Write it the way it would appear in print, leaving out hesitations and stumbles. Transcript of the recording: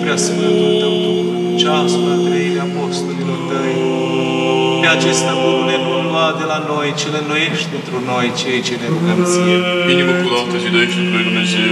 preasfântul Tău Duh, ceasul al treilea apostolilor Tăi. Pe acesta bunule nu lua de la noi, ci lănuiește într noi cei ce ne rugăm Ție. Inimă curată zidește, Dumnezeu.